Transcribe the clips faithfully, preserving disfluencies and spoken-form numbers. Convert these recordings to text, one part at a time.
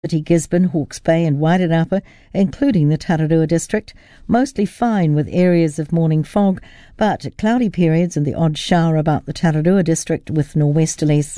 Gisborne, Hawke's Bay and Wairarapa, including the Tararua district, mostly fine with areas of morning fog, but cloudy periods and the odd shower about the Tararua district with nor'westerlies.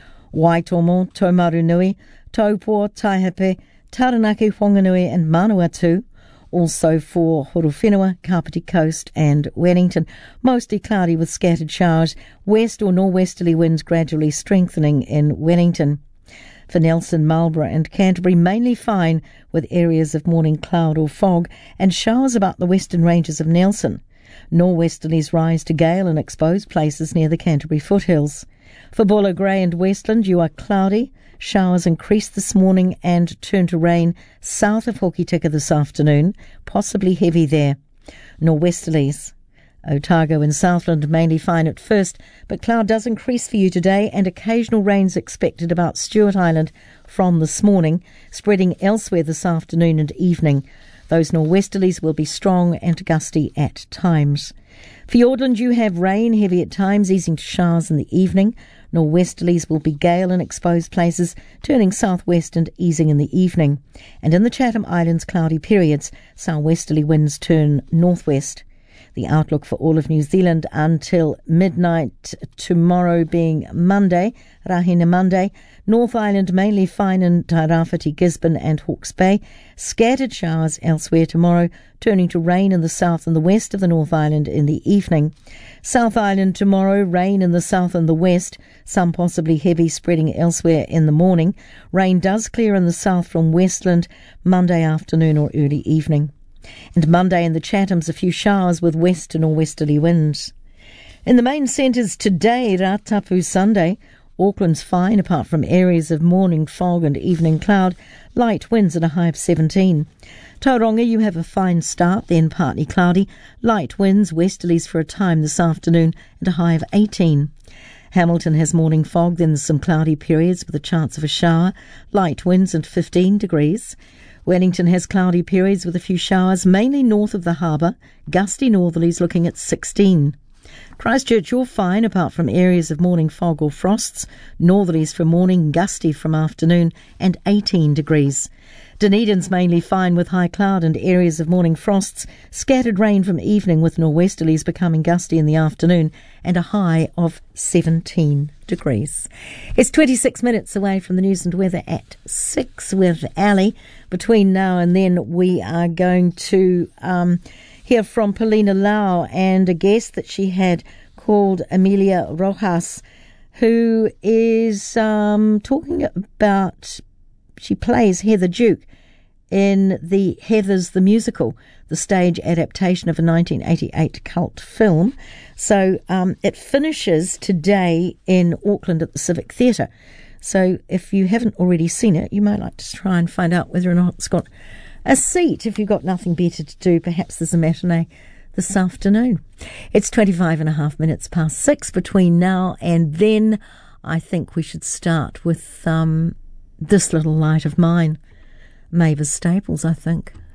Waitomo, Taumarunui, Taupo, Taihape, Taranaki, Whanganui and Manawatu. Also for Horowhenua, Kapiti Coast and Wellington, mostly cloudy with scattered showers, west or nor'westerly winds gradually strengthening in Wellington. For Nelson, Marlborough and Canterbury, mainly fine with areas of morning cloud or fog and showers about the western ranges of Nelson. Nor'westerlies rise to gale in exposed places near the Canterbury foothills. For Buller, Grey and Westland, you are cloudy. Showers increase this morning and turn to rain south of Hokitika this afternoon, possibly heavy there. Nor'westerlies. Otago and Southland mainly fine at first, but cloud does increase for you today and occasional rains expected about Stewart Island from this morning, spreading elsewhere this afternoon and evening. Those nor'westerlies will be strong and gusty at times. For Fiordland, you have rain, heavy at times, easing to showers in the evening. Nor'westerlies will be gale in exposed places, turning southwest and easing in the evening. And in the Chatham Islands, cloudy periods, southwesterly winds turn northwest. The outlook for all of New Zealand until midnight tomorrow being Monday, Rahina Monday. North Island mainly fine in Tairāwhiti, Gisborne and Hawke's Bay. Scattered showers elsewhere tomorrow, turning to rain in the south and the west of the North Island in the evening. South Island tomorrow, rain in the south and the west, some possibly heavy spreading elsewhere in the morning. Rain does clear in the south from Westland Monday afternoon or early evening. And Monday in the Chathams, a few showers with west and nor'westerly winds. In the main centres today, Ratapu Sunday, Auckland's fine apart from areas of morning fog and evening cloud, light winds at a high of seventeen. Tauranga, you have a fine start, then partly cloudy, light winds, westerlies for a time this afternoon and a high of eighteen. Hamilton has morning fog, then some cloudy periods with a chance of a shower, light winds and fifteen degrees. Wellington has cloudy periods with a few showers, mainly north of the harbour, gusty northerlies looking at sixteen. Christchurch, you're fine apart from areas of morning fog or frosts, northerlies for morning, gusty from afternoon and eighteen degrees. Dunedin's mainly fine with high cloud and areas of morning frosts, scattered rain from evening with nor'westerlies becoming gusty in the afternoon and a high of seventeen degrees. It's twenty-six minutes away from the news and weather at six with Ali. Between now and then we are going to um, hear from Paulina Lau and a guest that she had called Amelia Rojas, who is um, talking about, she plays Heather Duke in the Heathers the Musical, the stage adaptation of a nineteen eighty-eight cult film. So um, it finishes today in Auckland at the Civic Theatre. So if you haven't already seen it, you might like to try and find out whether or not it's got a seat. If you've got nothing better to do, perhaps there's a matinee this afternoon. It's twenty-five and a half minutes past six. Between now and then, I think we should start with um, This Little Light of Mine. Mavis Staples, I think.